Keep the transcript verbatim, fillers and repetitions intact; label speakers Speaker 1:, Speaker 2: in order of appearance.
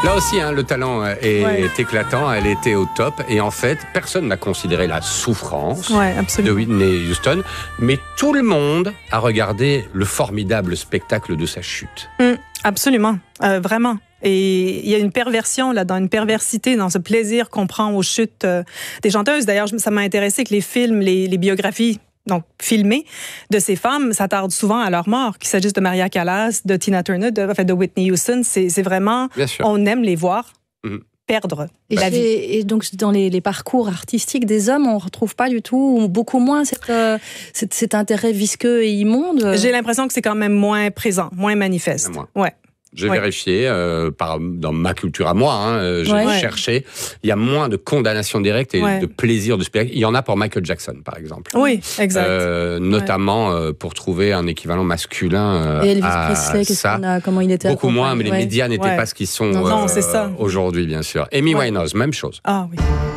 Speaker 1: Là aussi, hein, le talent est
Speaker 2: Ouais.
Speaker 1: éclatant, elle était au top. Et en fait, personne n'a considéré la souffrance
Speaker 2: Ouais,
Speaker 1: de
Speaker 2: absolument.
Speaker 1: Whitney Houston. Mais tout le monde a regardé le formidable spectacle de sa chute.
Speaker 2: Hum, absolument, euh, vraiment. Et il y a une perversion là-dedans, une perversité dans ce plaisir qu'on prend aux chutes euh, des chanteuses. D'ailleurs, je- ça m'a intéressé que les films, les, les biographies, donc filmées de ces femmes, s'attardent souvent à leur mort. Qu'il s'agisse de Maria Callas, de Tina Turner, de, enfin, de Whitney Houston, c'est, c'est vraiment,
Speaker 1: Bien sûr.
Speaker 2: on aime les voir
Speaker 1: Mhm.
Speaker 2: perdre
Speaker 3: Et,
Speaker 2: la vie.
Speaker 3: chez- et donc, dans les, les parcours artistiques des hommes, on ne retrouve pas du tout, ou beaucoup moins, cette, euh, cet, cet intérêt visqueux et immonde.
Speaker 2: J'ai l'impression que c'est quand même moins présent, moins manifeste.
Speaker 1: Moins.
Speaker 2: Ouais.
Speaker 1: J'ai
Speaker 2: Oui.
Speaker 1: vérifié euh, par, dans ma culture à moi, hein, euh, j'ai
Speaker 3: Ouais.
Speaker 1: cherché. Il y a moins de condamnation directe et
Speaker 2: Ouais.
Speaker 1: de plaisir de spectacle. Il y en a pour Michael Jackson, par exemple.
Speaker 2: Oui, exact.
Speaker 1: Euh, notamment euh, pour trouver un équivalent masculin euh,
Speaker 3: Et Elvis
Speaker 1: à
Speaker 3: Presley, qu'est-ce
Speaker 1: ça.
Speaker 3: qu'on a, comment il était
Speaker 1: Beaucoup moins, mais les
Speaker 3: accompagné, ouais.
Speaker 1: médias n'étaient
Speaker 2: Ouais.
Speaker 1: pas ce qu'ils sont
Speaker 3: Non,
Speaker 2: non,
Speaker 1: euh,
Speaker 2: c'est ça.
Speaker 1: aujourd'hui, bien sûr. Amy
Speaker 2: Ouais.
Speaker 1: Winehouse, même chose.
Speaker 2: Ah oui.